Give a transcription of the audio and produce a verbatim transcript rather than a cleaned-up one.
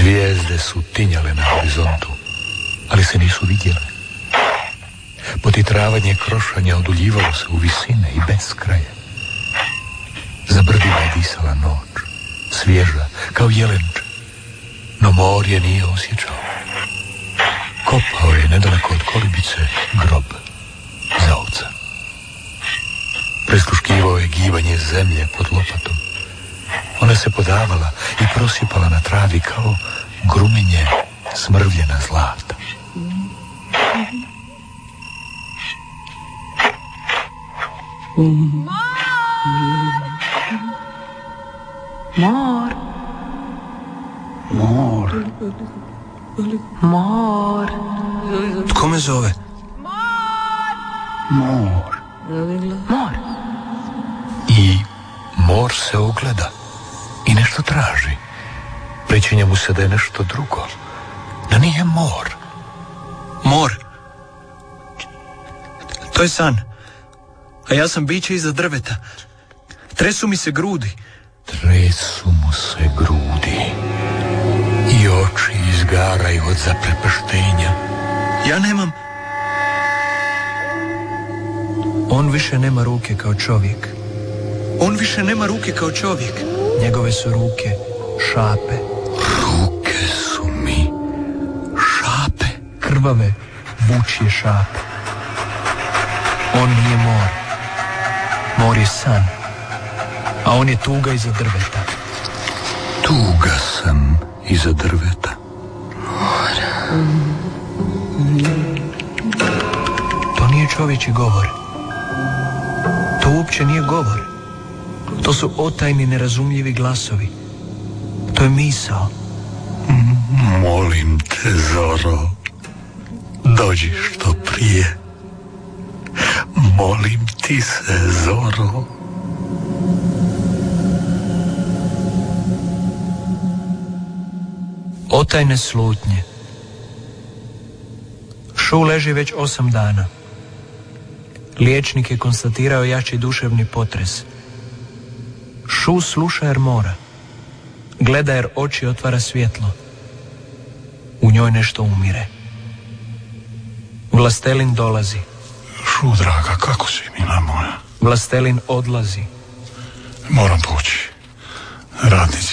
Zvijezde su tinjale na horizontu, ali se nisu vidjele. Potitravanje krošanja oduljivalo se u visine i beskraje. Za brdima je disala noć, svježa, kao jelenče, no morje nije osjećao. Kopao je nedaleko od kolibice grob za oca. Presluškivao je gibanje zemlje pod lopatom. Ona se podavala i prosipala na travi kao grumenje smrvljena zlata. Mor. Mor. Mor. Tko me zove? Mor. Mor. I mor se ogleda i nešto traži. Pričinja mu se da je nešto drugo, da nije mor. Mor. To je san. A ja sam biće iza drveta. Tresu mi se grudi. Tresu mu se grudi i oči izgaraju od zaprepaštenja. Ja nemam... On više nema ruke kao čovjek. On više nema ruke kao čovjek. Njegove su ruke šape. Ruke su mi šape. Krvave, vučje šape. On nije mor. Mor je san. A on je tuga iza drveta. Tuga sam iza drveta. Mor. To nije čovječji govor. To uopće nije govor. To su otajni, nerazumljivi glasovi. To je misao. Molim te, Zoro, dođi što prije. Molim ti se, Zoro. Otajne slutnje. Šu leži već osam dana. Liječnik je konstatirao jači duševni potres. Šu sluša jer mora. Gleda jer oči otvara svjetlo. U njoj nešto umire. Vlastelin dolazi. Šu, draga, kako si, mila moja? Vlastelin odlazi. Moram poći. Radnici